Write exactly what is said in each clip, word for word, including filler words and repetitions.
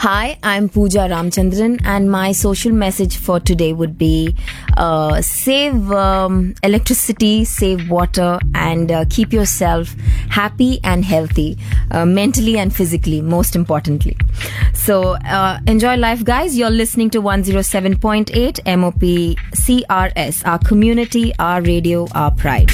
Hi, I'm Pooja Ramchandran, and my social message for today would be uh, save um, electricity, save water, and uh, keep yourself happy and healthy, uh, mentally and physically, most importantly. So, uh, enjoy life, guys. You're listening to one oh seven point eight M O P C R S, our community, our radio, our pride.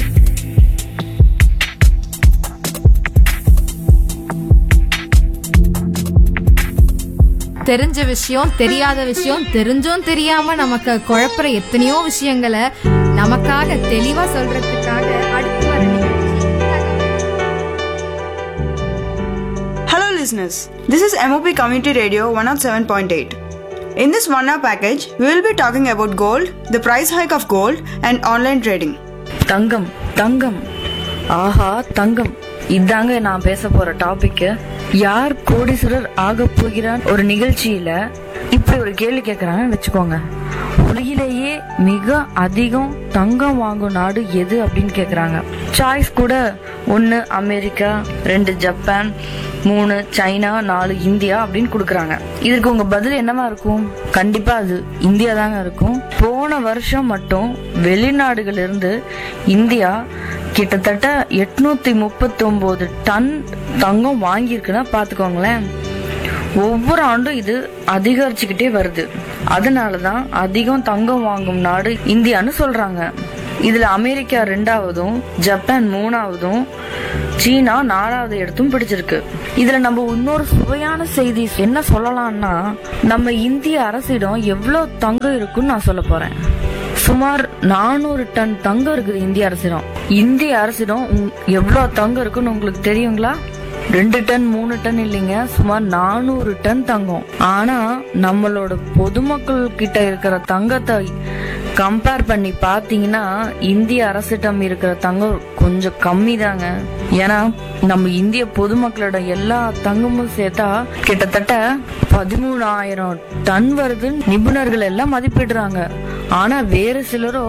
தெரிஞ்ச விஷயம் தெரியாத விஷயம் தெரிஞ்சும் தெரியாம நமக்கு குழப்பற எத்தனையோ விஷயங்களை நமக்காக தெளிவா சொல்றதுக்காக அடுத்து வர நிகழ்ச்சி. Hello listeners, this is M O P Community Radio one oh seven point eight. In this one hour package, we will be talking about gold, the price hike of gold and online trading. தங்கம் தங்கம் ஆஹா தங்கம் இதாங்க நான் பேச போற topic. யார் கோடீஸ்வரர் ஆக போகிறான் ஒரு நிகழ்ச்சியில இப்படி ஒரு கேள்வி கேட்கறாங்கன்னு வச்சுக்கோங்க. உலகிலேயே மிக அதிகம் தங்கம் வாங்கும் நாடு எது அப்படின்னு கேக்குறாங்க. சாய்ஸ் கூட ஒன்னு அமெரிக்கா, ரெண்டு ஜப்பான், மூணு சைனா, நாலு இந்தியா அப்படின்னு குடுக்கறாங்க. இதுக்கு உங்க பதில் என்னவா இருக்கும்? கண்டிப்பா அது இந்தியா தாங்க இருக்கும். போன வருஷம் மட்டும் வெளிநாடுகள் இருந்து இந்தியா கிட்டத்தட்ட எட்நூத்தி முப்பத்தி ஒன்பது டன் தங்கம் வாங்கியிருக்குன்னா பாத்துக்கோங்களேன். ஒவ்வொரு ஆண்டும் இது அதிகரிச்சுக்கிட்டே வருது. அதனாலதான் அதிகம் தங்கம் வாங்கும் நாடு இந்தியான்னு சொல்றாங்க. இதுல அமெரிக்கா ரெண்டாவதும், ஜப்பான் மூணாவதும், சீனா நாலாவது இடத்தும் பிடிச்சிருக்கு. இதுல நம்ம இன்னொரு சுவையான செய்தி என்ன சொல்லலாம்னா, நம்ம இந்திய அரசிடம் எவ்வளவு தங்கம் இருக்குன்னு நான் சொல்ல போறேன். சுமார் நானூறு டன் தங்கம் இருக்குது இந்திய அரசிடம். இந்திய அரசிடம் எவ்வளவு தங்கம் இருக்குன்னு உங்களுக்கு தெரியுங்களா? ரெண்டு டன் மூணு டன் இல்லைங்க, சுமார் நானூறு டன் தங்கம். ஆனா நம்மளோட பொதுமக்கள் கிட்ட இருக்கிற தங்கத்தை கம்பேர் பண்ணி பாத்தீங்கன்னா இந்திய அரசிடம் இருக்கிற தங்கம் கொஞ்சம் கம்மி தாங்க. ஏன்னா நம்ம இந்திய பொதுமக்களோட எல்லா தங்கமும் சேர்த்தா கிட்டத்தட்ட பதிமூணாயிரம் டன் வருதுன்னு நிபுணர்கள் எல்லாம் மதிப்பிடுறாங்க. ஆனா வேறு சிலரோ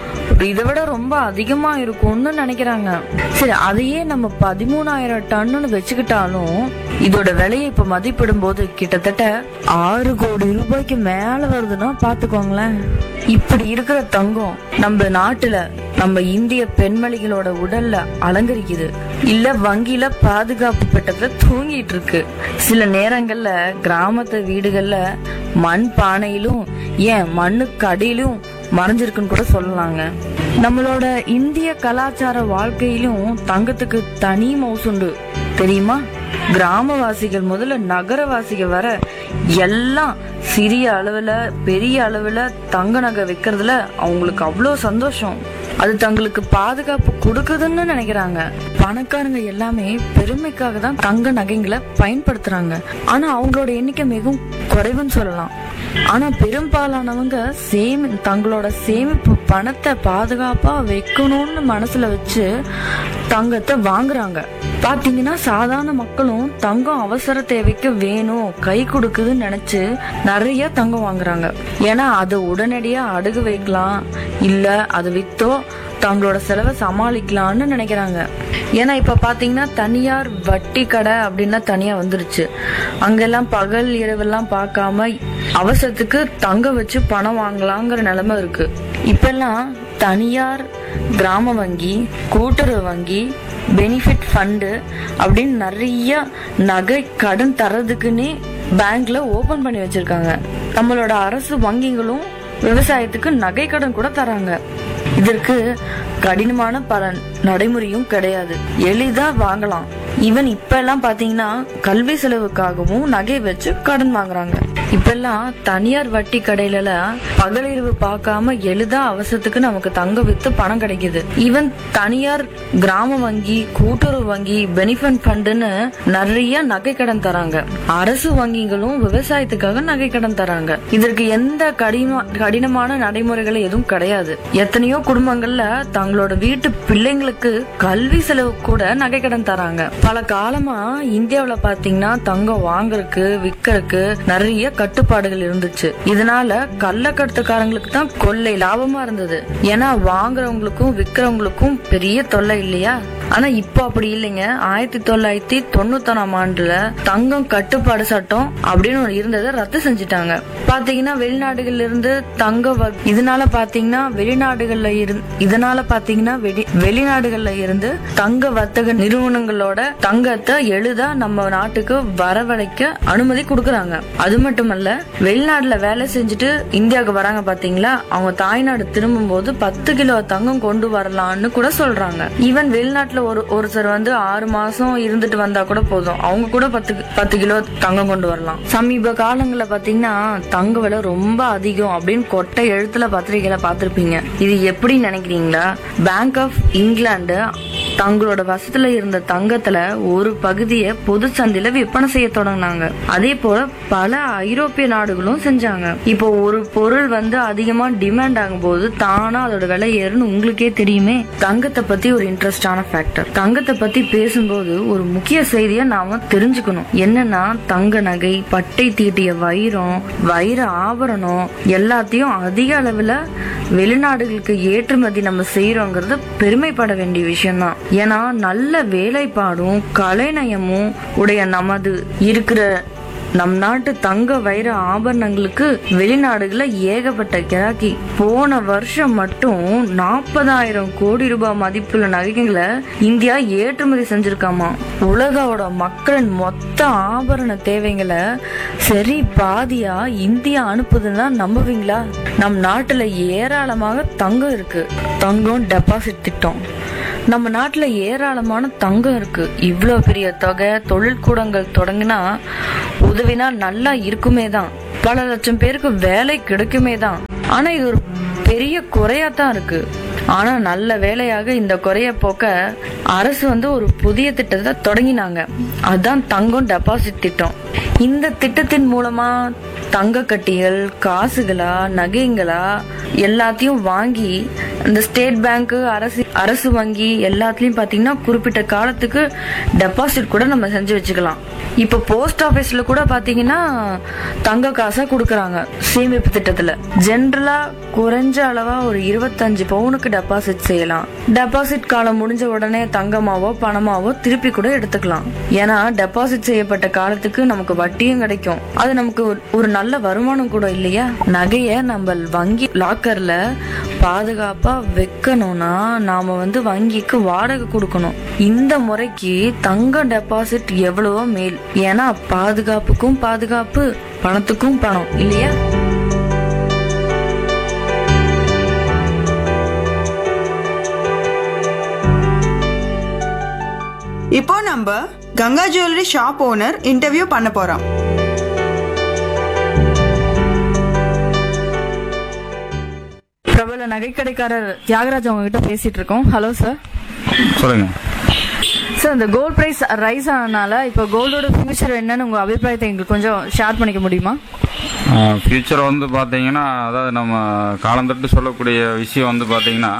இதை விட ரொம்ப அதிகமா இருக்கும்னு நினைக்கிறாங்க. சரி, அதையே நம்ம பதிமூணாயிரம் டன்னு வச்சுக்கிட்டாலும் இதோட விலையை இப்ப மதிப்பிடும் போது கிட்டத்தட்ட ஆறு கோடி ரூபாய்க்கு மேல வருதுன்னா பாத்துக்கோங்களேன். இப்படி இருக்கிற தங்கம் நம்ம நாட்டுல நம்ம இந்திய பெண்மணிகளோட உடல்ல அலங்கரிக்குது, இல்ல வங்கியில பாதுகாப்பு பெட்டத்துல தூங்கிட்டு இருக்கு. சில நேரங்கள்ல கிராமத்து வீடுகள்ல மண் பானையிலும் ஏன் மண்ணுக்கு அடியிலும் மறைஞ்சிருக்குன்னு கூட சொல்லலாங்க. நம்மளோட இந்திய கலாச்சார வாழ்க்கையிலும் தங்கத்துக்கு தனி மவுசுண்டு தெரியுமா? கிராமவாசிகள் முதல்ல நகரவாசிகள் வர எல்லாம் சிறிய அளவுல பெரிய அளவுல தங்க நகை வைக்கிறதுல அவங்களுக்கு அவ்வளவு சந்தோஷம். அது தங்களுக்கு பாதுகாப்பு கொடுக்குதுன்னு நினைக்கிறாங்க. பணக்காரங்க எல்லாமே பெருமைக்காக தான் தங்க நகைங்களை பயன்படுத்துறாங்க. ஆனா அவங்களோட எண்ணிக்கை மிகவும் குறைவுன்னு சொல்லலாம். ஆனா பெரும்பாலானவங்க சேமி தங்களோட சேமிப்பு பணத்தை பாதுகாப்பா வைக்கணும்னு மனசுல வச்சு தங்கத்தை வாங்குறாங்க. பாத்தீங்கன்னா சாதாரண மக்களும் தங்கம் அவசர தேவைக்கு வேணும், கை கொடுக்குதுன்னு நினைச்சு நிறைய தங்கம் வாங்குறாங்க. ஏன்னா அதை உடனடியா அடகு வைக்கலாம், இல்ல அதை வித்தோ தங்களோட செலவை சமாளிக்கலாம்னு நினைக்கிறாங்க. ஏன்னா இப்ப பாத்தீங்கன்னா தனியார் வட்டி கடை அப்படின்னா தனியா வந்துருச்சு. அங்கெல்லாம் பகல் இரவெல்லாம் பார்க்காம அவசரத்துக்கு தங்க வச்சு பணம் வாங்கலாங்கிற நிலைமை இருக்கு. இப்பெல்லாம் தனியார் கிராம வங்கி, கூட்டுறவு வங்கி, பெனிஃபிட் ஃபண்டு அப்படின்னு நிறைய நகை கடன் தரதுக்குன்னே பேங்க்ல ஓபன் பண்ணி வச்சிருக்காங்க. நம்மளோட அரசு வங்கிகளும் விவசாயத்துக்கு நகை கடன் கூட தராங்க. இதற்கு கடினமான பல நடைமுறையும் கிடையாது, எளிதா வாங்கலாம். ஈவன் இப்ப எல்லாம் பாத்தீங்கன்னா கல்வி செலவுக்காகவும் நகை வச்சு கடன் வாங்குறாங்க. இப்ப எல்லாம் தனியார் வட்டி கடையில பகலிரவு பார்க்காம எளிதா அவசரத்துக்கு நமக்கு தங்க வித்து பணம் கிடைக்குது. ஈவன் தனியார் கிராம வங்கி, கூட்டுறவு வங்கி, பெனிஃபிட் ஃபண்டுன்னு நிறைய நகை கடன் தராங்க. அரசு வங்கிகளும் விவசாயத்துக்காக நகை கடன் தராங்க. இதற்கு எந்த கடின கடினமான நடைமுறைகள் எதுவும் கிடையாது. எத்தனையோ குடும்பங்கள்ல தங்களோட வீட்டு பிள்ளைங்களுக்கு கல்வி செலவு கூட நகை கடன் தராங்க. பல காலமா இந்தியாவில பாத்தீங்கன்னா தங்கம் வாங்குறதுக்கு விற்கிறதுக்கு நிறைய கட்டுப்பாடுகள் இருந்துச்சு. இதனால கள்ளக்கடத்துக்காரங்களுக்கு தான் கொள்ளை லாபமா இருந்தது. ஏன்னா வாங்குறவங்களுக்கும் விற்கிறவங்களுக்கும் பெரிய தொல்லை இல்லையா? ஆனா இப்போ அப்படி இல்லைங்க. ஆயிரத்தி தொள்ளாயிரத்தி தொண்ணூத்தொன்னாம் ஆண்டுல தங்கம் கட்டுப்பாடு சட்டம் அப்படின்னு ஒண்ணு இருந்ததை ரத்து செஞ்சுட்டாங்க. பாத்தீங்கன்னா வெளிநாடுகள்ல இருந்து தங்க இதனால பாத்தீங்கன்னா வெளிநாடுகள்ல இருந்து இதனால பாத்தீங்கன்னா வெளிநாடுகள்ல இருந்து தங்க வர்த்தக நிறுவனங்களோட தங்கத்தை எளிதா நம்ம நாட்டுக்கு வரவழைக்க அனுமதி கொடுக்கறாங்க. அது மட்டுமல்ல, வெளிநாட்டுல வேலை செஞ்சுட்டு இந்தியாவுக்கு வராங்க பாத்தீங்களா, அவங்க தாய்நாடு திரும்பும் போது பத்து கிலோ தங்கம் கொண்டு வரலாம்னு கூட சொல்றாங்க. ஈவன் வெளிநாட்டுல ஒரு ஒருத்தர் வந்து ஆறு மாசம் இருந்துட்டு வந்தா கூட போதும், அவங்க கூட பத்து பத்து கிலோ தங்கம் கொண்டு வரலாம். சமீப காலங்கள்ல பாத்தீங்கன்னா தங்க விலை ரொம்ப அதிகம் அப்படின்னு கொட்டை எழுத்துல பத்திரிகையில பாத்திருப்பீங்க. இது எப்படி நினைக்கிறீங்களா? பேங்க் ஆஃப் இங்கிலாந்து தங்களோட வசத்துல இருந்த தங்கத்துல ஒரு பகுதியை பொது சந்தையில விற்பனை செய்ய தொடங்கினாங்க. அதே போல பல ஐரோப்பிய நாடுகளும் செஞ்சாங்க. இப்போ ஒரு பொருள் வந்து அதிகமா டிமாண்ட் ஆகும் போது தானா அதோட விலை ஏறுன்னு உங்களுக்கே தெரியுமே. தங்கத்தை பத்தி ஒரு இன்ட்ரெஸ்டான ஃபேக்டர். தங்கத்தை பத்தி பேசும்போது ஒரு முக்கிய செய்தியை நாம தெரிஞ்சுக்கணும். என்னன்னா, தங்க நகை, பட்டை தீட்டிய வைரம், வைர ஆபரணம் எல்லாத்தையும் அதிக அளவுல வெளிநாடுகளுக்கு ஏற்றுமதி நம்ம செய்யறோங்கிறது பெருமைப்பட வேண்டிய விஷயம் தான். ஏன்னா நல்ல வேலைப்பாடும் கலைநயமும் உடைய நமது இருக்கிற நம் நாட்டு தங்க வைர ஆபரணங்களுக்கு வெளிநாடுகள்ல ஏகப்பட்ட கிராக்கி. போன வருஷம் மட்டும் நாற்பதாயிரம் கோடி ரூபாய் மதிப்புள்ள நகைகளை இந்தியா ஏற்றுமதி செஞ்சிருக்காமா. உலகோட மக்களின் மொத்த ஆபரண தேவைகளை சரி பாதியா இந்தியா அனுப்புதுன்னா நம்புவீங்களா? நம் நாட்டுல ஏராளமாக தங்கம் இருக்கு. தங்கம் டெபாசிட் திட்டம் நம்ம நாட்டுல ஏராளமான தங்கம் இருக்கு. இவ்வளவு பெரிய தொகை தொழிற்கூடங்கள் தொடங்கினா உதவினா நல்லா இருக்குமே தான், பல லட்சம் பேருக்கு வேலை கிடைக்குமே தான். ஆனா இது ஒரு பெரிய குறையாத்தான் இருக்கு. ஆனா நல்ல வேலையாக இந்த குறைய போக்க அரசு வந்து ஒரு புதிய திட்டத்தை தொடங்கினாங்க. அதுதான் தங்கம் டெபாசிட் திட்டம். இந்த திட்டத்தின் மூலமா தங்க கட்டிகள், காசுகளா, நகைங்களா எல்லாத்தையும் வாங்கி இந்த ஸ்டேட் பேங்க், அரசு அரசு வங்கி எல்லாத்துலயும் பாத்தீங்கன்னா குறிப்பிட்ட காலத்துக்கு டெபாசிட் கூட நம்ம செஞ்சு வச்சுக்கலாம். இப்ப போஸ்ட் ஆபீஸ்ல கூட பாத்தீங்கன்னா தங்க காசா குடுக்கறாங்க சேமிப்பு திட்டத்துல. ஜெனரலா குறைஞ்ச அளவா ஒரு இருபத்தஞ்சு பவுனுக்கு டெபாசிட் செய்யலாம். டெபாசிட் காலம் முடிஞ்ச உடனே தங்கமாவோ பணமாவோ திருப்பி கூட எடுத்துக்கலாம். ஏன்னா டெபாசிட் செய்யப்பட்ட காலத்துக்கு நமக்கு வட்டியும் கிடைக்கும். அது நமக்கு ஒரு நல்ல வருமானம் கூட இல்லையா? நகைய நம்ம வங்கி லாக்கர்ல பாதுகாப்பா வைக்கணும்னா நாம வந்து வங்கிக்கு வாடகை கொடுக்கணும். இந்த முறைக்கு தங்க டெபாசிட் எவ்வளவோ மேல். ஏன்னா பாதுகாப்புக்கும் பாதுகாப்பு, பணத்துக்கும் பணம் இல்லையா? இப்போ நம்ம Ganga jewellery shop owner interview பண்ண போறோம். பிரபல நகைக்கடைக்காரர் தியாகராஜ் அவங்க கிட்ட பேசிட்டு இருக்கோம். Hello sir. சொல்லுங்க சார். இந்த கோல்ட் பிரைஸ் ரைஸ் ஆனதுனால இப்போ கோல்டோட ஃபியூச்சர் என்னன்னு உங்க அபிப்பிராயத்தை எங்களுக்கு கொஞ்சம் ஷேர் பண்ணிக்க முடியுமா? ஃபியூச்சர் வந்து பார்த்தீங்கன்னா, அதாவது நம்ம காலந்தொட்டு சொல்லக்கூடிய விஷயம் வந்து பார்த்தீங்கன்னா,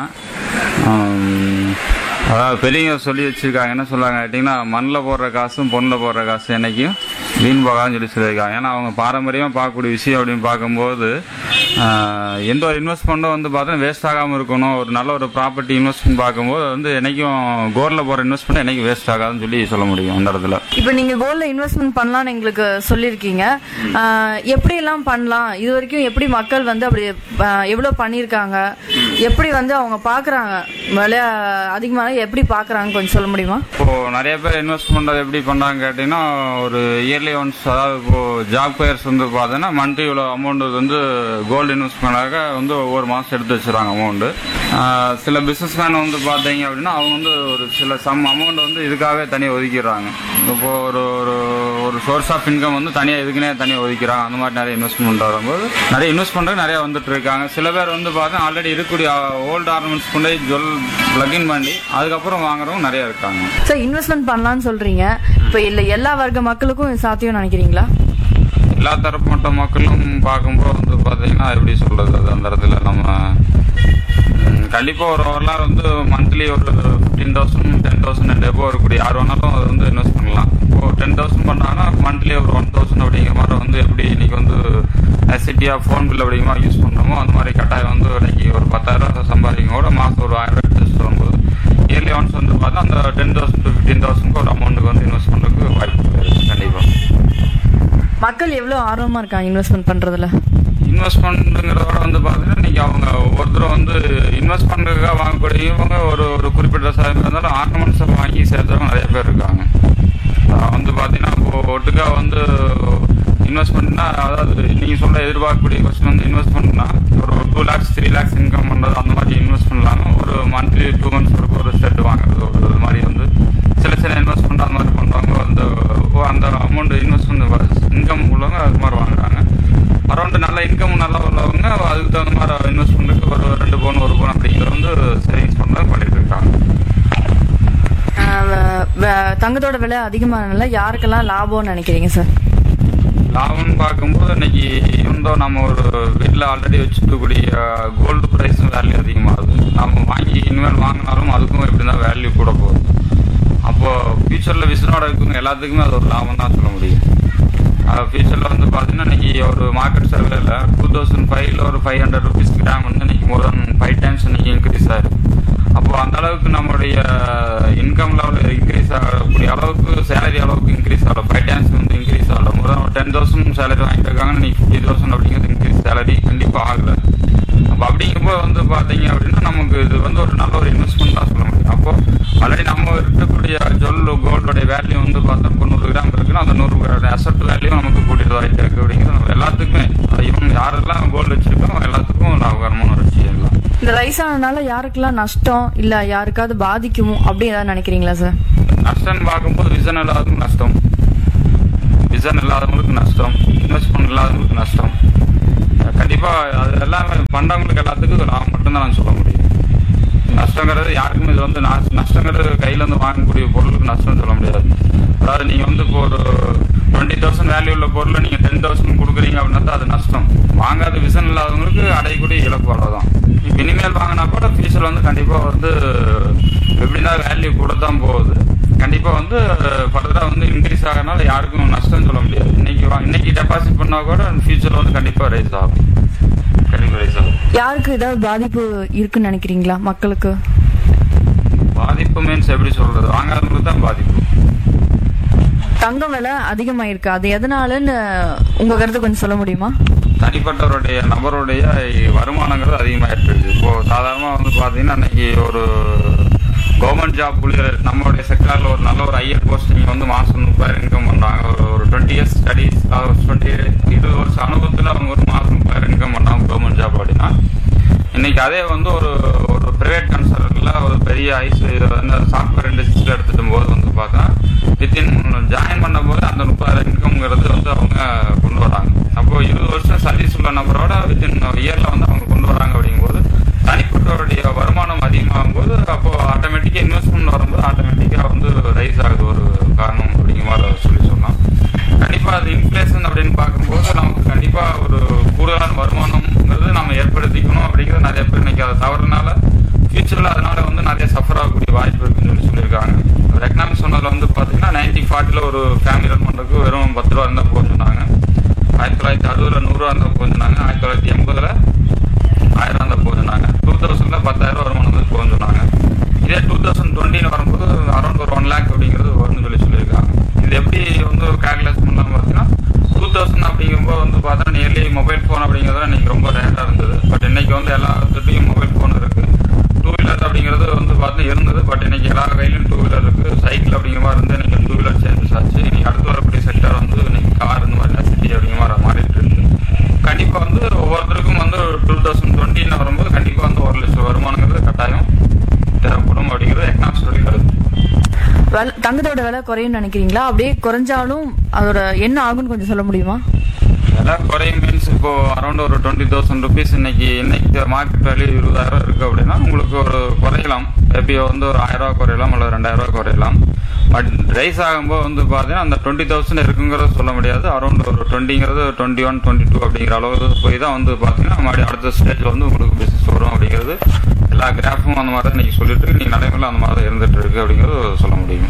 அதாவது பெரியவங்க சொல்லி வச்சிருக்காங்க. என்ன சொல்லுவாங்க கேட்டிங்கன்னா, மண்ணில் போடுற காசும் பொண்ணில் போடுற காசு என்னைக்கும் வீண் போகாதுன்னு சொல்லி சொல்லியிருக்காங்க. ஏன்னா அவங்க பாரம்பரியமாக பார்க்கக்கூடிய விஷயம் அப்படின்னு பார்க்கும்போது எந்த ஒரு இன்வெஸ்ட்மெண்ட்டும் வந்து பார்த்தீங்கன்னா வேஸ்ட் ஆகாமல் இருக்கணும். ஒரு நல்ல ஒரு ப்ராப்பர்ட்டி இன்வெஸ்ட்மெண்ட் பார்க்கும்போது வந்து என்னைக்கும் கோல்டில் போகிற இன்வெஸ்ட்மெண்ட் என்னைக்கும் வேஸ்ட் ஆகாதுன்னு சொல்லி சொல்ல முடியும் அந்த இடத்துல. இப்போ நீங்கள் கோல்டில் இன்வெஸ்ட்மெண்ட் பண்ணலான்னு எங்களுக்கு சொல்லியிருக்கீங்க. எப்படி எல்லாம் பண்ணலாம், இது வரைக்கும் எப்படி மக்கள் வந்து அப்படி எவ்வளோ பண்ணியிருக்காங்க, எப்படி வந்து அவங்க பார்க்குறாங்க, விலை அதிகமாக எப்படி பார்க்குறாங்க கொஞ்சம் சொல்ல முடியுமா? இப்போ நிறைய பேர் இன்வெஸ்ட்மெண்ட் அதை எப்படி பண்ணுறாங்க கேட்டிங்கன்னா, ஒரு இயர்லி ஒன்ஸ், அதாவது இப்போ ஜாப் பேயர்ஸ் வந்து பார்த்தீங்கன்னா மந்த்லி இவ்வளோ அமௌண்ட் வந்து கோல்டு இன்வெஸ்ட்மெண்டாக வந்து ஒவ்வொரு மாதம் எடுத்து வச்சுருவாங்க அமௌண்ட்டு. சில பிஸ்னஸ் மேன் வந்து பார்த்தீங்க அப்படின்னா அவங்க வந்து ஒரு சில சம் அமௌண்ட் வந்து இதுக்காகவே தனியாக ஒதுக்கிடுறாங்க. இப்போ ஒரு ஒரு சோர்ஸ் ஆஃப் இன்கம் வந்து தனியாக இதுக்குன்னே தனியாக ஒதுக்கிறாங்க. அந்த மாதிரி நிறைய இன்வெஸ்ட்மெண்ட் வரும்போது நிறைய இன்வெஸ்ட் பண்ணுறது நிறையா வந்துட்டு இருக்காங்க. சில பேர் வந்து பார்த்தா ஆல்ரெடி இருக்கக்கூடிய ஓல்டு ஆர்னமெண்ட்ஸ் கொண்டு ஜுவல் பிளக்இன் பண்ணி அதுக்கப்புறம் வாங்குறவங்க நிறைய இருக்காங்க. சார், இன்வெஸ்ட்மெண்ட் பண்ணலான்னு சொல்றீங்க. இப்போ இல்லை எல்லா வர்க்க மக்களுக்கும் சாத்தியம் நினைக்கிறீங்களா? எல்லா தரப்பட்ட மக்களும் பார்க்கும்போது வந்து பார்த்தீங்கன்னா எப்படி சொல்றது, அது அந்த இடத்துல நம்ம கண்டிப்பாக ஒரு ஓவர்லாம் வந்து மந்த்லி ஒரு ஃபிஃப்டீன் தௌசண்ட் டென் தௌசண்ட் எப்போ இருக்கக்கூடிய யார் வேணாலும் அது வந்து இன்வெஸ்ட் பண்ணலாம். இப்போ டென் தௌசண்ட் பண்ணாங்கன்னா மந்த்லி ஒரு ஒன் தௌசண்ட் அப்படிங்கிற மாதிரி வந்து எப்படி இன்னைக்கு வந்து சிட்டியாக ஃபோன் பில் அப்படிங்கிற யூஸ் பண்ணுறோமோ அந்த மாதிரி கட்டாயம் வந்து இன்னைக்கு ஒரு பத்தாயிரம் ரூபா சம்பாதிக்கும் கூட மாதம் ஒரு ஆயிரம் ரூபாய் எடுத்து வரும்போது இயர்லி ஒன்ஸ் வந்து பார்த்தா அந்த ten thousand to fifteen thousand ஒரு அமௌண்ட்டுக்கு வந்து இன்வெஸ்ட் பண்ணுறதுக்கு வாய்ப்பு இருக்கு கண்டிப்பாக. மக்கள் எவ்வளோ ஆர்வமாக இருக்காங்க இன்வெஸ்ட்மெண்ட் பண்ணுறதுல? இன்வெஸ்ட்மெண்ட்டுங்கிறதோட வந்து பார்த்தீங்கன்னா இன்னைக்கு அவங்க ஒவ்வொருத்தரும் வந்து இன்வெஸ்ட் பண்ணுறதுக்காக வாங்கக்கூடியவங்க ஒரு ஒரு குறிப்பிட்ட சதவீதம் இருந்தாலும் ஆர்னமெண்ட்ஸை வாங்கி சேர்த்தவங்க நிறைய பேர் இருக்காங்க. வந்து பார்த்தீங்கன்னா இப்போ ஒட்டுக்கா வந்து இன்வெஸ்ட்மெண்ட்னா அதாவது நீங்கள் சொல்ல எதிர்பார்க்கக்கூடிய கொஸ்டின் வந்து இன்வெஸ்ட்மெண்ட்னா ஒரு two lakhs three lakhs income பண்ணுறது அந்த மாதிரி இன்வெஸ்ட் பண்ணலாமல் ஒரு மந்த்லி டூ மந்த்ஸ் ஒரு ஒரு செட் வாங்குறது ஒரு மாதிரி வந்து சில சில இன்வெஸ்ட்மெண்ட் அந்த மாதிரி பண்ணுறவங்க வந்து அந்த அமௌண்ட் இன்வெஸ்ட்மெண்ட் இன்கம் உள்ளவங்க அது மாதிரி வாங்குறாங்க. அரௌண்டு நல்ல இன்கம் நல்லா உள்ளவங்க அதுக்கு தகுந்த மாதிரி இன்வெஸ்ட்மெண்ட்டுக்கு ஒரு ரெண்டு பவுன் ஒரு பவுன் அப்படிங்கிறது வந்து சேவிங்ஸ் பண்ண பண்ணிட்டு இருக்காங்க. தங்கத்தோட விலை அதிகமானதுனால யாருக்கெல்லாம் லாபம்னு நினைக்கிறீங்க சார்? லாபம்னு பார்க்கும்போது இன்னைக்கு இருந்தோ நம்ம ஒரு வீட்டில் ஆல்ரெடி வச்சுக்கக்கூடிய கோல்டு ப்ரைஸும் வேல்யூ அதிகமாகுது. நம்ம வாங்கி இனிமேல் வாங்கினாலும் அதுக்கும் எப்படி தான் வேல்யூ கூட போகுது. அப்போது ஃபியூச்சரில் விசனோட இருக்குங்க எல்லாத்துக்குமே அது ஒரு லாபம் தான் சொல்ல முடியும். ஃபியூச்சரில் வந்து பார்த்தீங்கன்னா இன்னைக்கு ஒரு மார்க்கெட் சர்வேல டூ தௌசண்ட் ஃபைவ்ல ஒரு ஃபைவ் ஹண்ட்ரட் ருபீஸ் கிராம் வந்து இன்னைக்கு மோர் தென் ஃபைவ் டைம்ஸ் இன்னைக்கு இன்க்ரீஸ் ஆயிருக்கு. அப்போ அந்த அளவுக்கு நம்மளுடைய இன்கம் லெவல் இன்க்ரீஸ் ஆகக்கூடிய அளவுக்கு சேலரி அளவுக்கு இன்க்ரீஸ் ஆகல, ஃபைவ் டைம்ஸ் வந்து இன்க்ரீஸ் ஆகல. மோர் தென் டென் தௌசண்ட் சேலரி வாங்கிட்டு இருக்காங்க, இன்னைக்கு ஃபிஃப்டி தௌசண்ட் அப்படிங்கிறது இன்க்ரீஸ் சேலரி கண்டிப்பாக ஆகல. அப்போ அப்படிங்கும்போது வந்து பார்த்தீங்க அப்படின்னா நமக்கு இது வந்து ஒரு நல்ல ஒரு இன்வெஸ்ட்மெண்ட் தான் சொல்ல முடியும். அப்போ ஆல்ரெடி நம்ம இருக்கக்கூடிய ஜொல் கோல்டோடைய வேல்யூ வந்து பார்த்தா இப்போ நூறு கிராம் இருக்குன்னா அந்த நூறு அசட் வேல்யூ நமக்கு கூட்டிட்டு ஆகிட்டு இருக்கு அப்படிங்கிறது நம்ம எல்லாத்துக்குமே இவங்க யாரெல்லாம் கோல்டு வச்சிருக்கோம் எல்லாத்துக்கும் லாபகரமான ஒரு விஷயம். இந்த ரைஸ் ஆனதுனால யாருக்கெல்லாம் நஷ்டம் இல்ல யாருக்காவது பாதிக்குமோ அப்படி ஏதாவது நினைக்கிறீங்களா சார்? நஷ்டம் பார்க்கும்போது விசன் இல்லாதவங்களுக்கு நஷ்டம், விசன் இல்லாதவங்களுக்கு நஷ்டம், இன்வெஸ்ட்மெண்ட் இல்லாதவங்களுக்கு நஷ்டம். கண்டிப்பா அது எல்லாமே பண்றவங்களுக்கு எல்லாத்துக்கும் லாபம் மட்டும்தான் நான் சொல்ல முடியும். நஷ்டங்கிறது யாருக்குமே இது வந்து நஷ்டங்கிறது கையில இருந்து வாங்கக்கூடிய பொருளுக்கு நஷ்டம் சொல்ல முடியாது. அதாவது நீங்க வந்து இப்போ ஒரு டுவெண்ட்டி தௌசண்ட் வேல்யூ உள்ள பொருளை நீங்க டென் தௌசண்ட் கொடுக்குறீங்க அப்படின்னா அது நஷ்டம். வாங்காத விசன் இல்லாதவங்களுக்கு அடையக்கூடிய இழப்பு அவ்வளவுதான். இப்போ இனிமேல் வாங்கினா கூட ஃபியூச்சர் வந்து கண்டிப்பா வந்து எப்படின்னா வேல்யூ கூட தான் போகுது. கண்டிப்பா வந்து ஃபர்தரா வந்து இன்க்ரீஸ் ஆகிறதுனால யாருக்கும் நஷ்டம் சொல்ல முடியாது. இன்னைக்கு இன்னைக்கு டெபாசிட் பண்ணா கூட ஃபியூச்சர் வந்து கண்டிப்பா ரைஸ் ஆகும். கண்டிப்பா ரைஸ் ஆகும். யாருக்கு ஏதாவது பாதிப்பு இருக்குன்னு நினைக்கிறீங்களா? மக்களுக்கு பாதிப்பு மீன்ஸ் எப்படி சொல்றது? வாங்காதவங்களுக்கு தான் பாதிப்பு. தங்கம் விலை அதிகமாயிருக்கு, அது எதனாலன்னு உங்க கருத்து கொஞ்சம் சொல்ல முடியுமா? தனிப்பட்டவருடைய நபருடைய வருமானங்கிறது அதிகமாயிட்டு இருக்கு. இப்போ சாதாரணமாக வந்து பார்த்தீங்கன்னா இன்னைக்கு ஒரு கவர்மெண்ட் ஜாப் ஊழியர் நம்மளுடைய செக்டார்ல ஒரு நல்ல ஒரு ஹையர் போஸ்டிங் வந்து மாசம் முப்பதாயிரம் இன்கம் பண்றாங்க. ஒரு ஒரு டுவெண்ட்டி இயர்ஸ் ஸ்டடிஸ் டுவெண்ட்டி இருபது வருஷம் அனுபவத்தில் அவங்க ஒரு மாசம் முப்பதாயிரம் இன்கம் பண்றாங்க கவர்மெண்ட் ஜாப் அப்படின்னா, இன்னைக்கு அதே வந்து ஒரு ஒரு பிரைவேட் கன்சல்ட்ல ஒரு பெரிய ஐஸ் சாஃப்ட்வேர் இண்டஸ்ட்ரியில் எடுத்துட்டும் போது வந்து பார்த்தா வித்தின் ஜாயின் பண்ண போது அந்த முப்பதாயிரம் இன்கம்ங்கிறது வந்து அவங்க கொண்டு வராங்க. அப்போ இருபது வருஷம் சர்வீஸ் உள்ள நபரோட வித்தின் இயர்ல வந்து அவங்க கொண்டு வராங்க. அப்படிங்கும்போது தனிப்பட்டவருடைய வருமானம் அதிகமாகும் போது அப்போ ஆட்டோமேட்டிக்கா இன்வெஸ்ட்மெண்ட் வரும்போது ஆட்டோமேட்டிக்கா வந்து ரைஸ் ஆகுது ஒரு காரணம் அப்படிங்கிற மாதிரி சொல்லி சொல்லலாம். கண்டிப்பா அது இன்ஃபிளேஷன் அப்படின்னு பார்க்கும்போது நமக்கு கண்டிப்பா ஒரு கூடுதலான வருமானம்ங்கிறது நம்ம ஏற்படுத்திக்கணும் அப்படிங்கிறது நிறைய பேர் இன்னைக்கு அதை தவறுனால ஃபியூச்சர்ல அதனால வந்து நிறைய சஃபர் ஆகக்கூடிய வாய்ப்பு இருக்குன்னு சொல்லி சொல்லியிருக்காங்க. ஒரு எக்கனாமிக்ஸ் சொன்னதுல வந்து பாத்தீங்கன்னா நைன்டீன் ஃபார்ட்டில ஒரு ஃபேமிலி ரன் பண்றதுக்கு வெறும் பத்து ரூபா இருந்தா போச்சுனாங்க. ஆயிரத்தி தொள்ளாயிரத்தி அறுபதுல நூறு ரூபா இருந்தா போச்சுனாங்க. ஆயிரத்தி தொள்ளாயிரத்தி எண்பதுல ஆயிரம் இருந்தா போச்சுனாங்க. டூ தௌசண்ட்ல பத்தாயிரம் ரூபா வருமானம் வந்து போச்சுனாங்க. இதே டூ தௌசண்ட் டுவெண்ட்டின்னு வரும்போது அரௌண்ட் ஒரு ஒன் லேக் அப்படிங்கிறது வரும்னு சொல்லி சொல்லியிருக்காங்க. இது எப்படி வந்து ஒரு கால்குலேஷன் பண்ணலாம் பார்த்தீங்கன்னா டூ தௌசண்ட் அப்படிங்கும்போது வந்து பார்த்தா நியர்லி மொபைல் ஃபோன் அப்படிங்கிறது இன்னைக்கு ரொம்ப ரேட்டாக இருந்தது. பட் இன்னைக்கு வந்து எல்லாத்துட்டையும் மொபைல் ஃபோன் இருக்கு. டூ வீலர் அப்படிங்கிறது வந்து பார்த்தா இருந்தது. பட் இன்னைக்கு எல்லா கையிலும் டூ வீலர் இருக்கு. சைக்கிள் அப்படிங்கிற மாதிரி இருந்து இன்னைக்கு டூ வீலர் சேஞ்சஸ் ஆச்சு. இன்னைக்கு அடுத்து வரக்கூடிய செக்டர் வந்து இன்னைக்கு கார் இந்த மாதிரி நெசிட்டி அப்படிங்கிற மாதிரி மாறிட்டு இருக்கு. கண்டிப்பா வந்து ஒவ்வொருத்தருக்கும் வந்து டூ தௌசண்ட் டுவெண்ட்டின்னு வரும்போது கண்டிப்பா வந்து ஒரு லட்சம் வருமானங்கிறது கட்டாயம் தேவைப்படும் அப்படிங்கிறது எக்கனாமிக்ஸ் சொல்லி கருது. தங்கத்தோட விலை குறையும் நினைக்கிறீங்களா? அப்படியே குறைஞ்சாலும் அதோட என்ன ஆகும்னு கொஞ்சம் சொல்ல முடியுமா? விலை குறையும் மீன்ஸ் இப்போ அரௌண்ட் ஒரு டுவெண்ட்டி தௌசண்ட் ருபீஸ் இன்னைக்கு இன்னைக்கு மார்க்கெட் வேல்யூ இருபதாயிரம் இருக்கு அப்படின்னா உங்களுக்கு ஒரு குறையலாம். எப்பயோ வந்து ஒரு ஆயிரம் ரூபாய் குறையலாம் அல்லது ரெண்டாயிரம் ரூபாய் குறையலாம். பட் ரைஸ் ஆகும்போது வந்து பாத்தீங்கன்னா அந்த டுவெண்ட்டி தௌசண்ட் இருக்குங்கிறத சொல்ல முடியாது. அரௌண்ட் ஒரு டுவெண்ட்டிங்கிறது டுவெண்ட்டி ஒன் டுவெண்ட்டி டூ அப்படிங்கிற அளவு போய் தான் வந்து பாத்தீங்கன்னா மறுபடியும் அடுத்த ஸ்டேஜ்ல வந்து உங்களுக்கு பிசினஸ் வரும் அப்படிங்கிறது எல்லா கிராஃபும் அந்த மாதிரி தான் நீங்க சொல்லிட்டு இருக்கு. நீங்க நடைமுறையில் அந்த மாதிரி தான் இருந்துட்டு இருக்கு அப்படிங்கிறது சொல்ல முடியும்.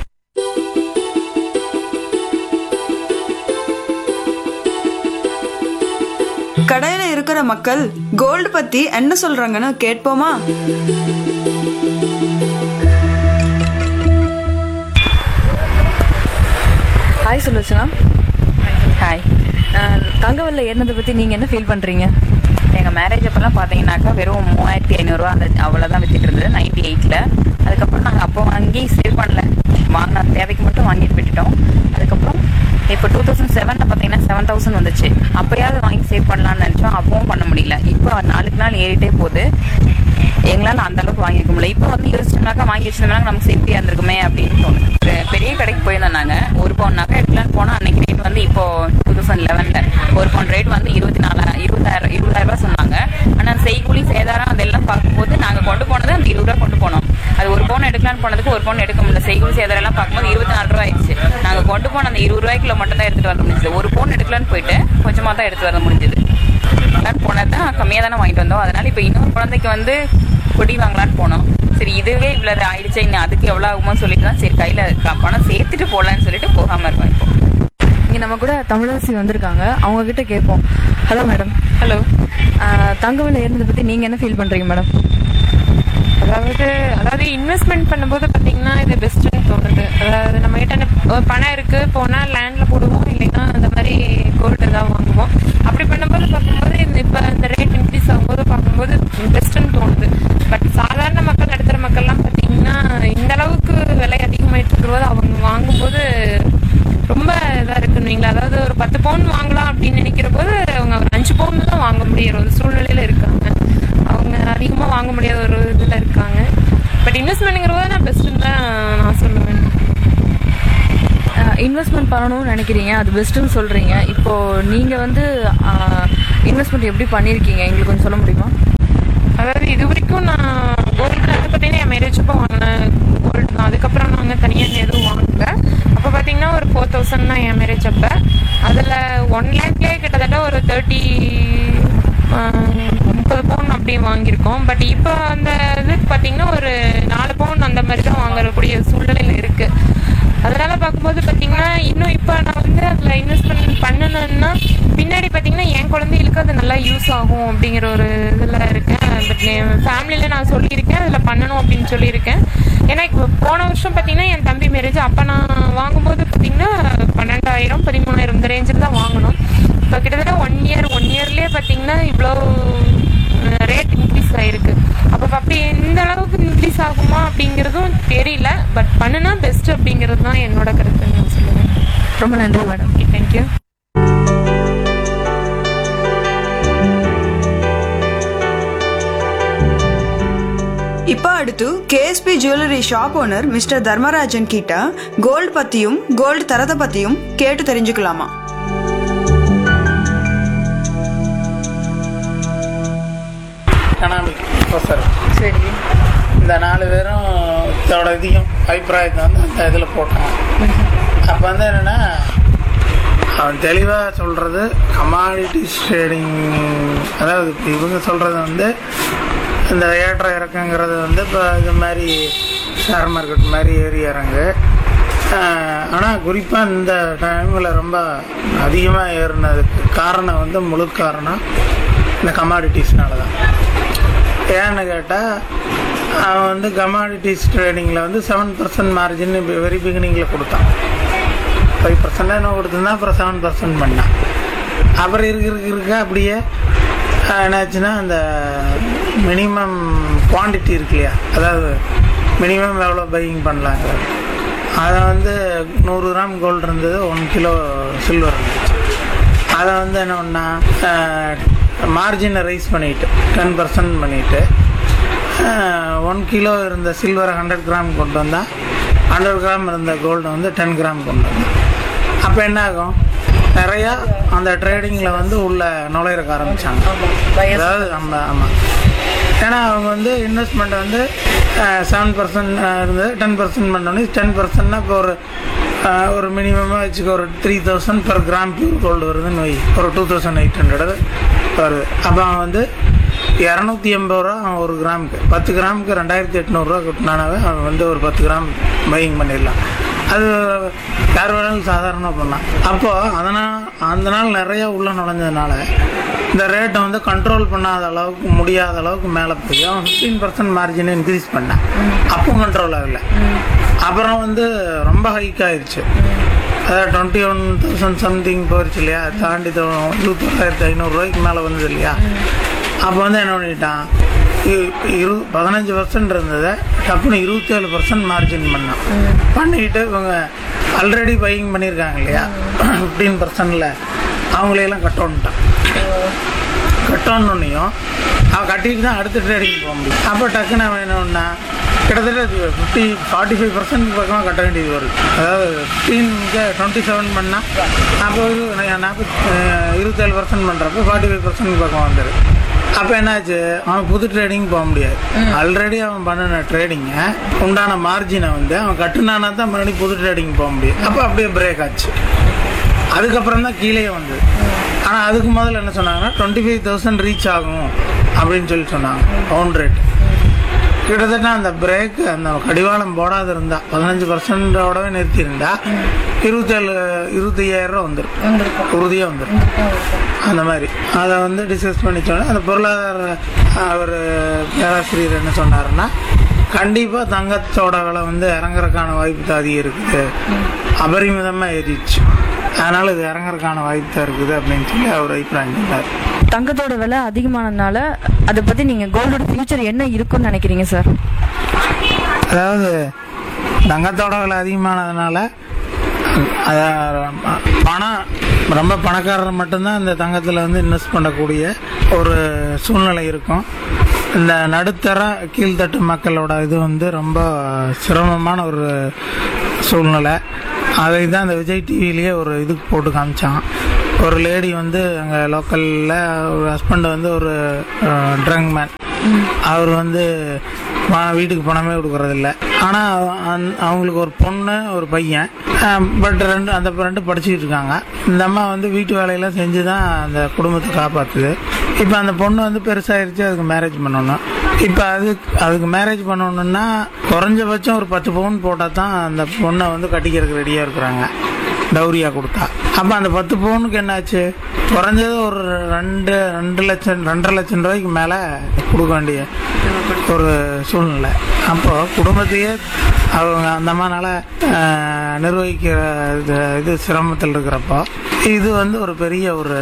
கடையில இருக்கிற மக்கள் கோல்டு பத்தி என்ன சொல்றாங்கன்னு கேட்போமா? ஹாய் சொல்லுச்சுனா. ஹாய். தங்க விலை ஏறினதை பற்றி நீங்கள் என்ன ஃபீல் பண்ணுறீங்க? எங்கள் மேரேஜ் அப்போல்லாம் பார்த்தீங்கன்னாக்கா வெறும் மூவாயிரத்தி ஐநூறுரூவா அந்த அவ்வளோதான் வித்துட்டு இருந்தது நைன்டி எயிட்டில். அதுக்கப்புறம் நாங்கள் அப்போ வாங்கி சேவ் பண்ணல, வாங்கின தேவைக்கு மட்டும் வாங்கிட்டு விட்டுட்டோம். அதுக்கப்புறம் இப்போ டூ தௌசண்ட் செவனில் பார்த்தீங்கன்னா செவன் தௌசண்ட் வந்துச்சு. அப்போயாவது வாங்கி சேவ் பண்ணலான்னு நினச்சோம், அப்பவும் பண்ண முடியல. இப்போ நாளுக்கு நாள் ஏறிட்டே போகுது, எங்களால் அந்த அளவுக்கு வாங்கிக்க முடியல. இப்போ வந்து யோசிச்சோம்னாக்கா வாங்கி வச்சிருந்தோம்னா நமக்கு சேஃப்டியாக இருந்திருக்குமே அப்படின்னு தோணுது. பெரிய கடைக்கு போயிருந்தோம் நாங்கள், ஒரு பவுன்னாக்கா எடுக்கலான்னு போனால் அன்னைக்கு ரேட் வந்து இப்போ டூ தௌசண்ட் லெவனில் ஒரு பவுன் ரேட் வந்து இருபத்தி நாலு இருபதாயிரம் இருபதாயிரம் ரூபா சொன்னாங்க. ஆனால் செய்கூலி சேதாரம் அதெல்லாம் பார்க்கும்போது நாங்கள் கொண்டு போனது அந்த இருபது ரூபா கொண்டு போனோம். அது ஒரு பவுன் எடுக்கலான்னு போனதுக்கு ஒரு பவுன் எடுக்க முடியல. செய்கூலி சேதாரம் எல்லாம் பார்க்கும்போது இருபத்தி நாலு ரூபா ஆயிடுச்சு. நாங்கள் கொண்டு போன அந்த இருபது ரூபாய்க்குள்ள மட்டும் தான் எடுத்துட்டு வர முடிஞ்சது. ஒரு பவுன் எடுக்கலான்னு போயிட்டு கொஞ்சமாக தான் எடுத்து வர முடிஞ்சது. போனது தான் கம்மியாக தானே வாங்கிட்டு வந்தோம். அதனால இப்போ இன்னொரு குழந்தைக்கு வந்து கொடி வாங்கலான்னு போனோம். சரி இதுவே இவ்வளவு ஆயிடுச்சு, இன்னும் அதுக்கு எவ்வளோ ஆகுமோ சொல்லிட்டு தான் சரி கையில் பணம் சேர்த்துட்டு போகலான்னு சொல்லிட்டு போகாமல் இருக்கோம். இப்போ இங்கே நம்ம கூட தமிழரசி வந்திருக்காங்க, அவங்க கிட்ட கேட்போம். Hello madam. ஹலோ. தங்க விலை ஏறினதை பற்றி நீங்கள் என்ன ஃபீல் பண்ணுறீங்க மேடம்? அதாவது அதாவது இன்வெஸ்ட்மெண்ட் பண்ணும்போது பார்த்தீங்கன்னா இது பெஸ்ட்டுன்னு தோணுது. அதாவது நம்ம கிட்ட பணம் இருக்குது, போனால் லேண்டில் போடுவோம், இல்லைன்னா அந்த மாதிரி கோல்டு தான் வாங்குவோம். அப்படி பண்ணும்போது பார்க்கும்போது இந்த இப்போ இந்த ரேட் இன்க்ரீஸ் ஆகும்போது பார்க்கும்போது பெஸ்ட்டுன்னு தோணுது. பட் சாதாரண மக்கள் நடுத்தர மக்கள்லாம் பார்த்தீங்கன்னா இந்த அளவுக்கு விலை அதிகமாகிட்டு இருக்கிறது அவங்க வாங்கும்போது ரொம்ப இதாக இருக்குன்னு. அதாவது ஒரு பத்து பவுன் வாங்கலாம் அப்படின்னு நினைக்கிற போது அவங்க ஒரு அஞ்சு பவுன் தான் வாங்க முடியிற ஒரு சூழ்நிலையில் இருக்காங்க. அவங்க அதிகமாக வாங்க முடியாத ஒரு இதில் இருக்காங்க. பட் இன்வெஸ்ட்மெண்ட்டுங்கிற போது நான் பெஸ்ட்டுன்னு தான் நான் சொல்லுவேன். இன்வெஸ்ட்மெண்ட் பண்ணணும்னு நினைக்கிறீங்க, அது பெஸ்ட்டுன்னு சொல்கிறீங்க. இப்போது நீங்கள் வந்து இன்வெஸ்ட்மெண்ட் எப்படி பண்ணியிருக்கீங்க எங்களுக்கு கொஞ்சம் சொல்ல முடியுமா? அதாவது இது வரைக்கும் நான் கோல்டு பார்த்தீங்கன்னா என் மேரேஜ் அப்போ வாங்கினேன் கோல்டு தான். அதுக்கப்புறம் நாங்கள் தனியாக எதுவும் வாங்கல. அப்போ பார்த்தீங்கன்னா ஒரு ஃபோர் தௌசண்ட் தான் என் மேரேஜ் அப்போ. அதில் ஒன் லேக்லேயே கிட்டத்தட்ட ஒரு தேர்ட்டி முப்பது பவுன் அப்படி வாங்கியிருக்கோம். பட் இப்போ அந்த இதுக்கு பார்த்தீங்கன்னா ஒரு நாலு பவுன் அந்த மாதிரி தான் வாங்கக்கூடிய சூழ்நிலையில் இருக்குது. அதனால பார்க்கும்போது பார்த்தீங்கன்னா இன்னும் இப்போ நான் வந்து அதில் இன்வெஸ்ட்மெண்ட் பண்ணணும்னா பின்னாடி பார்த்தீங்கன்னா என் குழந்தைகளுக்கு அது நல்லா யூஸ் ஆகும் அப்படிங்கிற ஒரு இதில் இருக்கேன். பட் என் ஃபேமிலியில் நான் சொல்லியிருக்கேன் அதில் பண்ணணும் அப்படின்னு சொல்லியிருக்கேன். ஏன்னா இப்போ போன வருஷம் பார்த்தீங்கன்னா என் தம்பி மேரேஜ் அப்போ நான் வாங்கும்போது பார்த்தீங்கன்னா பன்னெண்டாயிரம் பதிமூணாயிரம் இந்த ரேஞ்சில் தான் வாங்கணும். இப்போ கிட்டத்தட்ட ஒன் இயர் ஒன் இயர்லேயே பார்த்தீங்கன்னா இவ்வளோ ரேட் இன்க்ரீஸ் ஆகிருக்கு. அப்போ அப்படி எந்த அளவுக்கு இன்க்ரீஸ் ஆகுமா அப்படிங்கிறதும் தெரியல. பட் பண்ணுனா பெஸ்ட் அப்படிங்கிறது தான் என்னோட கருத்து நான் சொல்லுவேன். ரொம்ப நன்றி மேடம். Okay, thank you. இப்போ அடுத்து KSP jewellery shop owner mister Dharmarajan கிட்ட கோல்டு பத்தியும் கோல்டு தரத்தை பத்தியும் கேட்டு தெரிஞ்சுக்கலாமா? சார் சரி, இந்த நாலு பேரும் இதோட இதையும் அபிப்பிராயத்தை வந்து அந்த இதில் போட்டான். அப்போ வந்து என்னென்னா அவன் தெளிவாக சொல்கிறது கமாடிட்டிஸ் ட்ரேடிங். அதாவது இப்போ இவங்க சொல்கிறது வந்து இந்த ஏற்ற இறக்குங்கிறது வந்து இப்போ இது மாதிரி ஷேர் மார்க்கெட் மாதிரி ஏறி இறங்கு. ஆனால் குறிப்பாக இந்த டைமில் ரொம்ப அதிகமாக ஏறினதுக்கு காரணம் வந்து முழு காரணம் இந்த கமாடிட்டிஸ்னால தான். ஏன்னு கேட்டால் அவன் வந்து கமாடிட்டிஸ் ட்ரேடிங்கில் வந்து செவன் பர்சன்ட் மார்ஜின் வெரி பிகினிங்கில் கொடுத்தான். ஃபைவ் பர்சன்டாக என்ன கொடுத்துருந்தா அப்புறம் செவன் பர்சன்ட் பண்ணான். அப்புறம் இருக்க இருக்க இருக்க அப்படியே என்னாச்சுன்னா அந்த மினிமம் குவான்டிட்டி இருக்கு இல்லையா, அதாவது மினிமம் எவ்வளோ பையிங் பண்ணலாங்க, அதை வந்து நூறு கிராம் கோல்டு இருந்தது, ஒன் கிலோ சில்வர் இருந்துச்சு. அதை வந்து என்ன பண்ணா மார்ஜினை ரைஸ் பண்ணிவிட்டு டென் பர்சன்ட் பண்ணிவிட்டு ஒன் கிலோ இருந்த சில்வரை ஹண்ட்ரட் கிராம் கொண்டு வந்தால் ஹண்ட்ரட் கிராம் இருந்த கோல்டை வந்து டென் கிராம் கொண்டு வந்தான். அப்போ என்ன ஆகும், நிறையா அந்த ட்ரேடிங்கில் வந்து உள்ள நுழையிறக்க ஆரம்பித்தாங்க. அதாவது நம்ம ஆமாம், ஏன்னா அவங்க வந்து இன்வெஸ்ட்மெண்ட் வந்து செவன் பர்சன்ட் இருந்தது, டென் பர்சன்ட் பண்ணோன்னே டென் பர்சன்ட்னா இப்போ ஒரு ஒரு மினிமமாக வச்சுக்க ஒரு three thousand per gram pure gold வருதுன்னு வை, ஒரு டூ தௌசண்ட் எயிட் ஹண்ட்ரட் வருது. அப்போ அவன் வந்து இரநூத்தி எண்பது ரூபா அவன் ஒரு கிராமுக்கு, பத்து கிராமுக்கு ரெண்டாயிரத்தி எட்நூறுரூவா கொட்டினானாவே அவன் வந்து ஒரு பத்து கிராம் பையிங் பண்ணிடலாம். அது யார் வேணாலும் சாதாரணமாக பண்ணலாம். அப்போது அதனால் அந்த நாள் நிறையா உள்ளே நுழைஞ்சதுனால இந்த ரேட்டை வந்து கண்ட்ரோல் பண்ணாத அளவுக்கு முடியாத அளவுக்கு மேலே போய் அவன் ஃபிஃப்டீன் பர்சன்ட் மார்ஜினை இன்க்ரீஸ் பண்ணான். அப்போ கண்ட்ரோல் ஆகலை. அப்புறம் வந்து ரொம்ப ஹைக் ஆயிடுச்சு. அதாவது டுவெண்ட்டி ஒன் தௌசண்ட் சம்திங் போயிடுச்சு இல்லையா, தாண்டி இருபத்தொள்ளாயிரத்தி ஐநூறுரூவாய்க்கு மேலே வந்தது இல்லையா. அப்போ வந்து என்ன பண்ணிட்டான், இரு பதினஞ்சு பர்சன்ட் இருந்ததை டப்புனு இருபத்தேழு பர்சன்ட் மார்ஜின் பண்ணான். பண்ணிக்கிட்டு இவங்க ஆல்ரெடி பையிங் பண்ணியிருக்காங்க இல்லையா ஃபிஃப்டீன் பர்சன்டில் அவங்களையெல்லாம் கட்டோன்ட்டான். கட்டோன்னுனையும் அவன் கட்டிட்டு தான் அடுத்த ட்ரேடிங் போக முடியும். அப்போ டக்குன்னு அவன் என்னன்னா கிட்டத்தட்ட ஃபிஃப்டி ஃபார்ட்டி ஃபைவ் பர்சன்ட் பக்கமாக கட்ட வேண்டியது வருது. அதாவது ஃபிஃப்டீனுக்கு டுவெண்ட்டி செவன் பண்ணால் அப்போ நாற்பத்தி இருபத்தேழு பர்சன்ட் பண்ணுறப்போ ஃபார்ட்டி ஃபைவ் பர்சன்ட் பக்கம் வந்துடுது. அப்போ என்னாச்சு, அவன் புது ட்ரேடிங் போக முடியாது. ஆல்ரெடி அவன் பண்ணின ட்ரேடிங்கை உண்டான மார்ஜினை வந்து அவன் கட்டுனானா தான் மறுபடியும் புது ட்ரேடிங் போக முடியும். அப்போ அப்படியே பிரேக் ஆச்சு. அதுக்கப்புறம் தான் கீழே வந்தது. ஆனால் அதுக்கு முதல்ல என்ன சொன்னாங்கன்னா டுவெண்ட்டி ஃபைவ் தௌசண்ட் ரீச் ஆகும் அப்படின்னு சொல்லி சொன்னாங்க பவுண்ட் ரேட். கிட்டத்தட்ட அந்த பிரேக் அந்த கடிவாளம் போடாது இருந்தா பதினஞ்சு பர்சன்டோடவே நிறுத்தியிருந்தா இருபத்தேழு இருபத்தி ஐயாயிரம் ரூபா வந்துடும், உறுதியாக வந்துடும். அந்த மாதிரி அதை வந்து டிஸ்கஸ் பண்ணிச்சோன்னே அந்த பொருளாதார அவர் பேராசிரியர் என்ன சொன்னாருன்னா, கண்டிப்பாக தங்கத்தோட விலை வந்து இறங்குறதுக்கான வாய்ப்பு தான் அதிகம் இருக்குது, அபரிமிதமாக ஏறிடுச்சு, அதனால இது இறங்குறதுக்கான வாய்ப்பு தான் இருக்குது அப்படின்னு சொல்லி அவர் அபிப்பிராயம் சொன்னார். தங்கத்தோட விலை அதிகமானதுனால அதை பற்றி நீங்கள் கோல்டோட ஃபியூச்சர் என்ன இருக்குன்னு நினைக்கிறீங்க சார்? அதாவது தங்கத்தோட விலை அதிகமானதுனால பணம் ரொம்ப பணக்காரர் மட்டும்தான் இந்த தங்கத்தில் வந்து இன்வெஸ்ட் பண்ணக்கூடிய ஒரு சூழ்நிலை இருக்கும். இந்த நடுத்தர கீழ்த்தட்டு மக்களோட இது வந்து ரொம்ப சிரமமான ஒரு சூழ்நிலை. அதை தான் அந்த விஜய் டிவிலேயே ஒரு இதுக்கு போட்டு காமிச்சான். ஒரு லேடி வந்து அங்கே லோக்கலில் ஒரு ஹஸ்பண்ட் வந்து ஒரு ட்ரங்க் மேன், அவர் வந்து வீட்டுக்கு பணமே கொடுக்கறதில்ல. ஆனால் அவங்களுக்கு ஒரு பொண்ணு ஒரு பையன், பட் ரெண்டு அந்த ரெண்டு படிச்சுக்கிட்டு இருக்காங்க. இந்த அம்மா வந்து வீட்டு வேலையெல்லாம் செஞ்சு தான் அந்த குடும்பத்தை காப்பாற்றுது. இப்போ அந்த பொண்ணு வந்து பெருசாகிருச்சு, அதுக்கு மேரேஜ் பண்ணணும். இப்போ அது அதுக்கு மேரேஜ் பண்ணணுன்னா குறைஞ்சபட்சம் ஒரு பத்து பவுன் போட்டால் தான் அந்த பொண்ணை வந்து கட்டிக்கிறதுக்கு ரெடியாக இருக்கிறாங்க, டௌரியாக கொடுத்தா. அப்போ அந்த பத்து பவுனுக்கு என்னாச்சு, குறைஞ்சது ஒரு ரெண்டு ரெண்டு லட்சம் ரெண்டரை லட்சம் ரூபாய்க்கு மேலே கொடுக்க வேண்டிய ஒரு சூழ்நிலை. அப்போ குடும்பத்தையே அவங்க அந்த அம்மானால நிர்வகிக்கிற இது இது சிரமத்தில் இருக்கிறப்போ இது வந்து ஒரு பெரிய ஒரு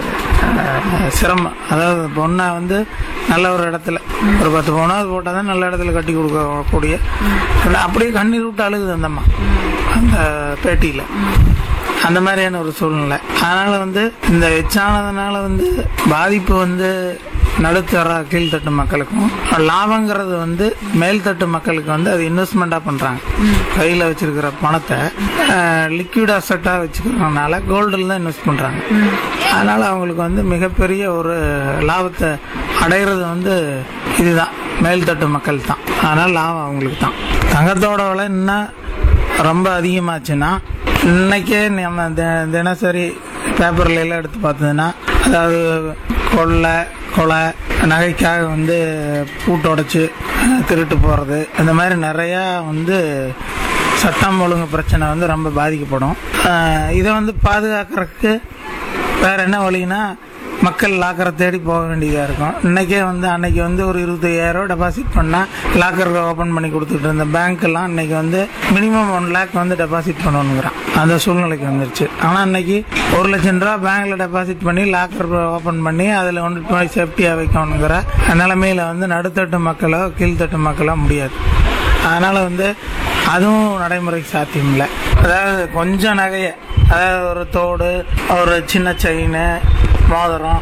சிரமம். அதாவது பொண்ணை வந்து நல்ல ஒரு இடத்துல ஒரு பத்து பவுனாவது போட்டால் தான் நல்ல இடத்துல கட்டி கொடுக்கக்கூடிய, அப்படியே கண்ணீர் விட்டு அழுகுது அந்த அம்மா அந்த பேட்டியில். அந்த மாதிரியான ஒரு சூழ்நிலை. அதனால வந்து இந்த எச்சானதுனால வந்து பாதிப்பு வந்து நடுத்தர கீழ்த்தட்டு மக்களுக்கும், லாபங்கிறது வந்து மேல்தட்டு மக்களுக்கு வந்து அது இன்வெஸ்ட்மெண்ட்டாக பண்ணுறாங்க. கையில் வச்சிருக்கிற பணத்தை லிக்விட் அசட்டாக வச்சுக்கிறதுனால கோல்டில் தான் இன்வெஸ்ட் பண்ணுறாங்க. அதனால அவங்களுக்கு வந்து மிகப்பெரிய ஒரு லாபத்தை அடைகிறது வந்து இதுதான் மேல்தட்டு மக்கள் தான். அதனால லாபம் அவங்களுக்கு தான். தங்கத்தோட விலை இன்னும் ரொம்ப அதிகமாச்சுன்னா இன்னைக்கே நம்ம தினசரி பேப்பர்ல எல்லாம் எடுத்து பார்த்ததுன்னா, அதாவது கொள்ளை கொலை நகைக்காக வந்து பூட்டு உடைச்சு திருட்டு போகிறது, இந்த மாதிரி நிறையா வந்து சட்டம் ஒழுங்கு பிரச்சனை வந்து ரொம்ப பாதிக்கப்படும். இதை வந்து பாதுகாக்கிறதுக்கு வேற என்ன வழின்னா மக்கள் லாக்கரை தேடி போக வேண்டியதாக இருக்கும். இன்றைக்கே வந்து அன்னைக்கு வந்து ஒரு இருபத்தையாயிரம் டெபாசிட் பண்ணால் லாக்கர் ஓப்பன் பண்ணி கொடுத்துட்டு இருந்த பேங்க்கெல்லாம் இன்னைக்கு வந்து மினிமம் ஒன் லேக் வந்து டெபாசிட் பண்ணணுங்கிறான். அந்த சூழ்நிலைக்கு வந்துருச்சு. ஆனால் இன்னைக்கு ஒரு லட்சம் ரூபா பேங்க்ல டெபாசிட் பண்ணி லாக்கர் ஓப்பன் பண்ணி அதில் ஒன்று சேஃப்டியாக வைக்கணுங்கிற நிலைமையில வந்து நடுத்தட்டு மக்களோ கீழ்த்தட்டு மக்களோ முடியாது. அதனால வந்து அதுவும் நடைமுறைக்கு சாத்தியம் இல்லை. அதாவது கொஞ்சம் நகையை, அதாவது ஒரு தோடு, ஒரு சின்ன செயின், மோதிரம்,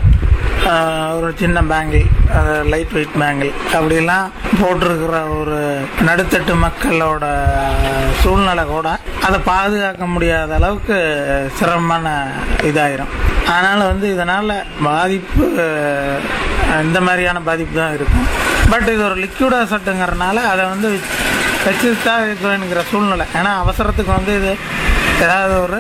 ஒரு சின்ன பேங்கிள், லைட் வெயிட் பேங்கிள் அப்படிலாம் போட்டிருக்கிற ஒரு நடுத்தட்டு மக்களோட சூழ்நிலை கூட அதை பாதுகாக்க முடியாத அளவுக்கு சிரமமான இதாயிரும். அதனால வந்து இதனால பாதிப்பு இந்த மாதிரியான பாதிப்பு தான் இருக்கும். பட் இது ஒரு லிக்விட் அசட்டுங்கிறதுனால அதை வந்து வச்சுதான் இருக்கணுங்கிற சூழ்நிலை. ஏன்னா அவசரத்துக்கு வந்து இது ஏதாவது ஒரு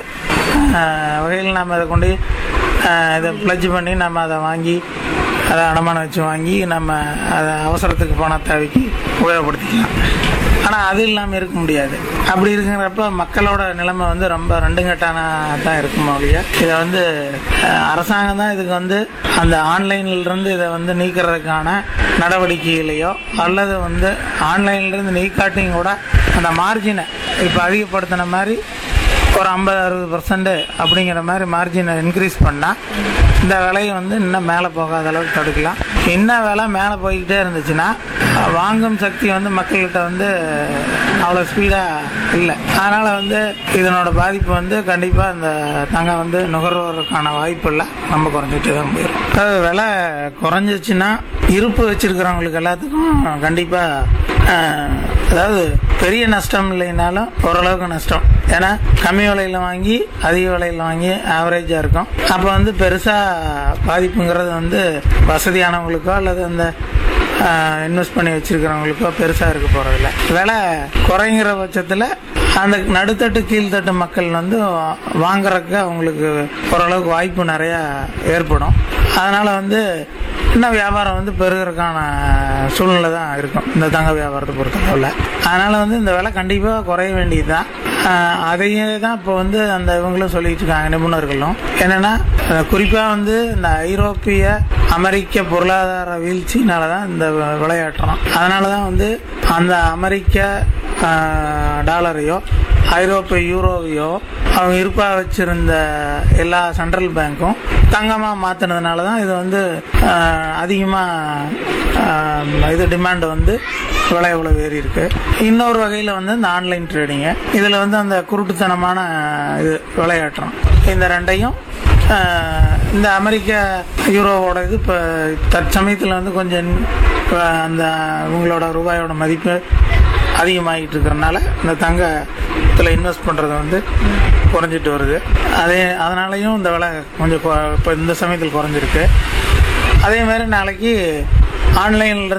வகையில் நம்ம அதை கொண்டு இதை பிளட்ஜ் பண்ணி நம்ம அதை வாங்கி அதை அடமானம் வச்சு வாங்கி நம்ம அதை அவசரத்துக்கு போன தேவைக்கு உபயோகப்படுத்திக்கலாம். ஆனால் அது இல்லாமல் இருக்க முடியாது. அப்படி இருக்கிறப்ப மக்களோட நிலைமை வந்து ரொம்ப ரெண்டு கட்டான தான் இருக்குமா இல்லையா. இதை வந்து அரசாங்கம் தான் இதுக்கு வந்து அந்த ஆன்லைன்லேருந்து இதை வந்து நீக்கிறதுக்கான நடவடிக்கைகளையோ அல்லது வந்து ஆன்லைன்லேருந்து நீக்காட்டியும் கூட அந்த மார்ஜினை இப்போ அதிகப்படுத்தின மாதிரி ஒரு ஐம்பது அறுபது பர்சன்ட் அப்படிங்கிற மாதிரி மார்ஜினை இன்க்ரீஸ் பண்ணால் இந்த விலையை வந்து இன்னும் மேலே போகாத அளவுக்கு தடுக்கலாம். இன்னும் விலை மேலே போய்கிட்டே இருந்துச்சுன்னா வாங்கும் சக்தி வந்து மக்கள்கிட்ட வந்து அவ்வளோ ஸ்பீடாக இல்லை. அதனால் வந்து இதனோட பாதிப்பு வந்து கண்டிப்பாக இந்த தங்கம் வந்து நுகர்வோருக்கான வாய்ப்பு இல்லை, ரொம்ப குறைஞ்சிட்டே தான் போயிடும். அதாவது விலை குறைஞ்சிச்சுன்னா இருப்பு வச்சிருக்கிறவங்களுக்கு எல்லாத்துக்கும் கண்டிப்பாக அதாவது பெரிய நஷ்டம் இல்லைனாலும் ஓரளவுக்கு நஷ்டம். ஏன்னா கம்மி விலையில் வாங்கி அதிக விலையில் வாங்கி ஆவரேஜாக இருக்கும். அப்போ வந்து பெருசாக பாதிப்புங்கிறது வந்து வசதியானவங்களுக்கோ அல்லது அந்த இன்வெஸ்ட் பண்ணி வச்சிருக்கிறவங்களுக்கோ பெருசாக இருக்க போகிறதில்ல. விலை குறைங்கிற பட்சத்தில் அந்த நடுத்தட்டு கீழ்த்தட்டு மக்கள் வந்து வாங்குறதுக்கு அவங்களுக்கு ஓரளவுக்கு வாய்ப்பு நிறையா ஏற்படும். அதனால் வந்து இன்னும் வியாபாரம் வந்து பெருகிறதுக்கான சூழ்நிலை தான் இருக்கும் இந்த தங்க வியாபாரத்தை பொறுத்தளவில். அதனால் வந்து இந்த விலை கண்டிப்பாக குறைய வேண்டியது தான். அதையே தான் இப்போ வந்து அந்த இவங்களும் சொல்லிட்டு இருக்காங்க நிபுணர்களும். என்னென்னா குறிப்பாக வந்து இந்த ஐரோப்பிய அமெரிக்க பொருளாதார வீழ்ச்சினால தான் இந்த விளையாட்டுறோம். அதனால தான் வந்து அந்த அமெரிக்க டாலரையோ ஐரோப்பிய யூரோவையோ அவங்க இருப்பாக வச்சிருந்த எல்லா சென்ட்ரல் பேங்க்கும் தங்கமாக மாற்றினதுனால தான் இது வந்து அதிகமாக இது டிமாண்ட் வந்து விலை எவ்வளோ ஏறி இருக்கு. இன்னொரு வகையில் வந்து இந்த ஆன்லைன் ட்ரேடிங்கு, இதில் வந்து அந்த குருட்டுத்தனமான இது விளையாட்டுறோம். இந்த ரெண்டையும் இந்த அமெரிக்க யூரோவோட இது இப்போ தற்சமயத்தில் வந்து கொஞ்சம் அந்த உங்களோட ரூபாயோட மதிப்பு அதிகமாகிட்டு இருக்கிறனால இந்த தங்கத்தில் இன்வெஸ்ட் பண்ணுறது வந்து குறைஞ்சிட்டு வருது. அதே அதனாலையும் இந்த விலை கொஞ்சம் இப்போ இந்த சமயத்தில் குறைஞ்சிருக்கு. அதே மாதிரி நாளைக்கு ஆன்லைனில்